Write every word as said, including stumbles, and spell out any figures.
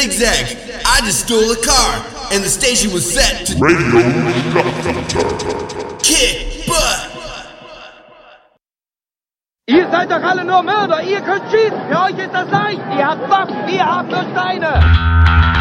Zigzag. I just stole a car, and the station was set to Radio Gotthard. Kick Butt. Ihr seid doch alle nur Mörder, ihr könnt schießen, für euch ist das leicht. Ihr habt Waffen, ihr habt nur Steine.